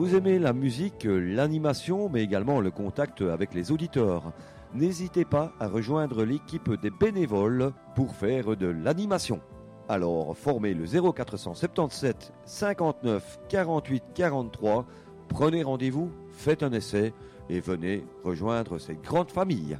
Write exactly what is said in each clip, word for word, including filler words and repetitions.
Vous aimez la musique, l'animation, mais également le contact avec les auditeurs. N'hésitez pas à rejoindre l'équipe des bénévoles pour faire de l'animation. Alors, formez le zéro quatre cent soixante-dix-sept cinquante-neuf quarante-huit quarante-trois, prenez rendez-vous, faites un essai et venez rejoindre cette grande famille.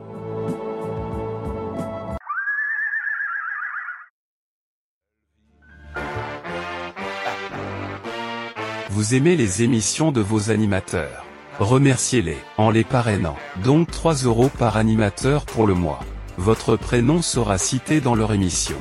Vous aimez les émissions de vos animateurs? Remerciez-les en les parrainant. Donc trois euros par animateur pour le mois. Votre prénom sera cité dans leur émission.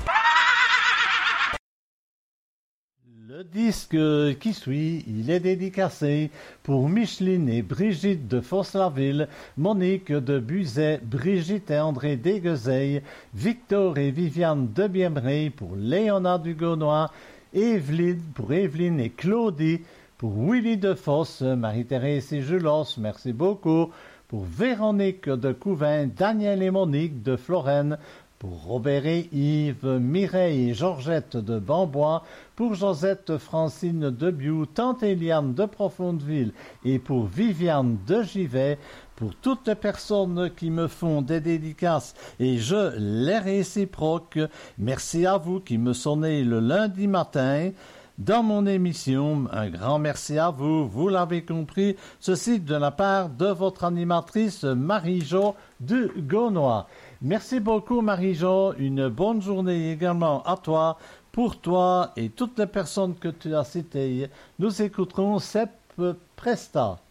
Le disque qui suit, il est dédicacé pour Micheline et Brigitte de Fosse-la-Ville, Monique de Buzet, Brigitte et André Déguezeil, Victor et Viviane de Biemrey pour Léonard Dugonois, Evelyne pour Evelyne et Claudie, pour Willy de Fosse, Marie-Thérèse et Julos, merci beaucoup, pour Véronique de Couvin, Daniel et Monique de Florène, pour Robert et Yves, Mireille et Georgette de Bambois, pour Josette Francine de Biou, Tante Eliane de Profondeville et pour Viviane de Givet, pour toutes les personnes qui me font des dédicaces et je les réciproque. Merci à vous qui me sonnez le lundi matin dans mon émission. Un grand merci à vous, vous l'avez compris, ceci de la part de votre animatrice Marie-Jo de Gaunois. Merci beaucoup Marie-Jo, une bonne journée également à toi, pour toi et toutes les personnes que tu as citées. Nous écouterons Sepp Presta.